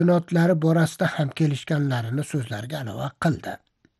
ma'lumotlari borasida ham kelishganlarini so'zlarga ilova qildi.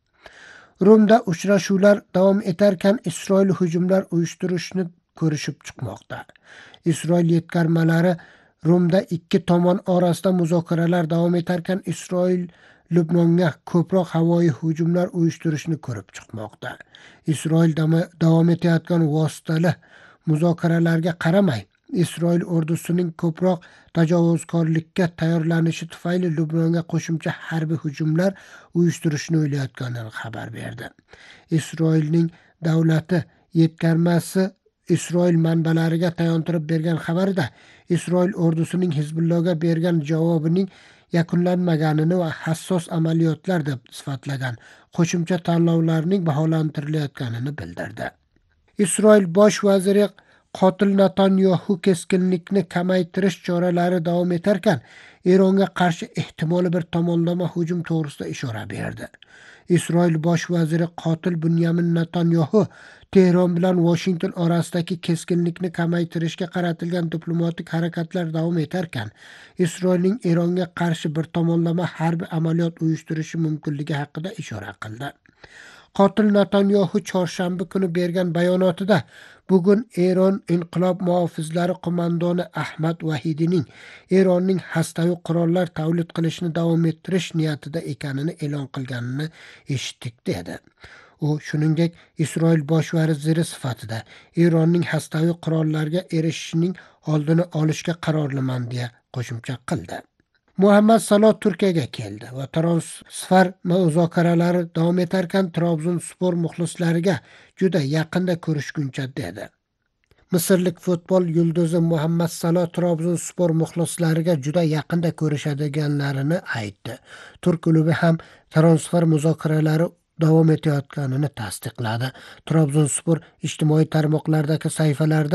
Rumda uchrashuvlar davom etarkan Isroil hujumlar uyushtirishni ko'rishib chiqmoqda. Isroil yetkazmalari Rumda ikki tomon orasida muzokaralar davom etarkan Isroil Lubnonga ko'proq havoyi hujumlar uyushtirishni ko'rib chiqmoqda. Isroil davom etayotgan vositali muzokaralarga qaramay, Isroil ordusining ko'proq tajovuzkorlikka tayyorlanishi tufayli Lubnonga qo'shimcha harbiy hujumlar uyushtirishni o'ylayotganini xabar berdi. Isroilning davlati yetkazmasi Isroil manbalariga tayantirib bergan xabarida Isroil ordusining Hizbullohga bergan javobining yakunlanmaganini va hassos amaliyotlar deb sifatlagan qo'shimcha tanlovlarning baholantirilayotganini bildirdi. Isroil bosh vaziri qotil Netanyahu keskinlikni kamaytirish choralari davom etarkan Eronga qarshi ehtimoliy bir tomonlama hujum to'g'risida ishora berdi. Isroil bosh vaziri qotil Binyamin Netanyahu Tehron bilan Washington orasidagi keskinlikni kamaytirishga qaratilgan diplomatik harakatlar davom etarkan Isroilning Eronga qarshi bir tomonlama harbiy amaliyot uyushtirishi mumkinligi haqida ishora qildi. Qotil Netanyahu chorshanba kuni bergan bayonotida bugun Eron inqilob muhofizlari qo'mondoni Ahmad Vahidining Eronning hastavay qurollar tavlid qilishni davom ettirish niyatida ekanini e'lon qilganini eshitdik dedi. U shuningdek Isroil bosh vaziri sifatida Eronning hastavay qurollarga erishishining oldini olishga qarorliman deya qo'shimcha qildi. Muhammad Saloh Turkiyaga keldi va transfer muzokaralari davom etarkan Trabzonspor muxlislariga juda yaqinda ko'rishguncha dedi. Misrlik futbol yulduzi Muhammad Saloh Trabzonspor muxlislariga juda yaqinda ko'rishadiganlarini aytdi. Turk klubi ham transfer muzokaralari davom etayotganini tasdiqladi. Trabzonspor ijtimoiy tarmoqlardagi sahifalarida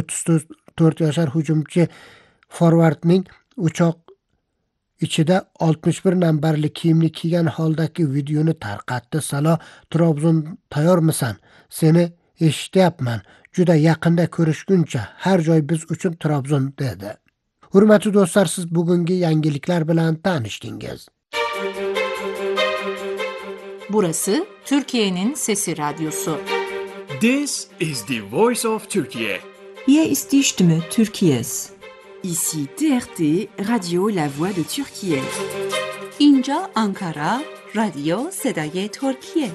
34 yoshar hujumchi forvardning uchoq ichida 61 nambarli kiyimni kiygan holdagi videoni tarqatdi. Saloh: "Trabzon tayyormisan? Seni eshityapman. Juda yaqinda ko'rishguncha har joy biz uchun Trabzon" dedi. Hurmatli do'stlar, siz bugungi yangiliklar bilan tanishdingiz. Burası Türkiye'nin Sesi Radyosu. This is the voice of Turkey. Hier ist die Stimme Türkiye's. Ici TRT, Radio La Voix de Türkiye. اینجا آنکارا، رادیو صدای ترکیه.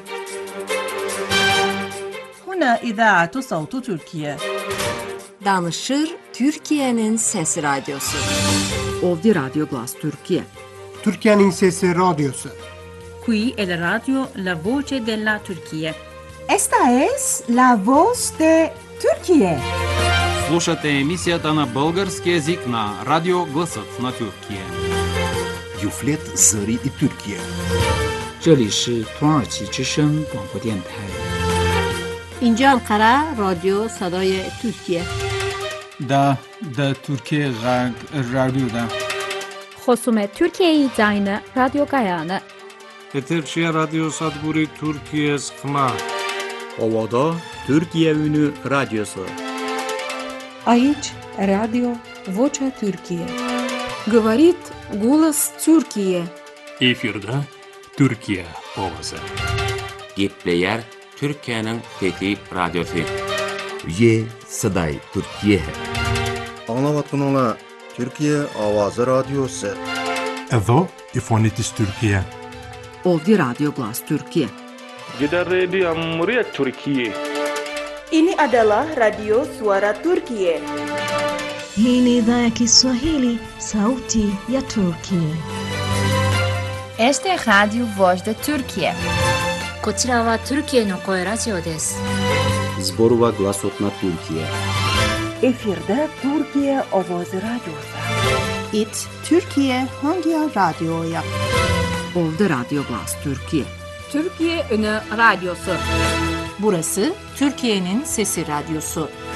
هنا إذاعة صوت تركيا. Danışır Türkiye'nin Sesi Radyosu. Ovdje Radio Glas Türkiye. Türkiye'nin Sesi Radyosu. Qui è la radio La Voce della Turquía. Esta es la voz de Turquía. Слушате емисията на български език на Радио Гласът на Türkiye. Юфлет Зари и Türkiye. 这里是土耳其之声广播电台。 اینجا انقره رادیو صدای ترکیه. دا ترکیه رادیو دا. خصوم ترکیه زاین رادیو گایانه. Eterşehir Radyo Sadburi Türkiye Sıkma. Ovada Türkiye Ünü Radyosu. Aici Radio Vocea Türkiye. Говорит голос Türkiye. Efirde Türkiye ovası. Gepleyer Türkiye'nin fethi radyosu. Ye Saday Türkiye. Anlavatın Türkiye Avazı Radyosu. Edo İfonitis Türkiye. Ovdje Radio Glas Türkiye. Kita Radio Muryat Türkiye. Ini adalah Radio Suara Turkiye. Hii ni idhaa ya Kiswahili, Sauti ya Turkiye. Este es Radio Voz de Turkiye. こちらはトルキエの声ラジオです。 Zborova Glasot na Türkiye. Efirde Türkiye Ovoz Radyosu. It Türkiye Hangi Radyo'ya? Ovdje Radio Glas Türkiye. Türkiye Ünü Radyosu. Burası Türkiye'nin Sesi Radyosu.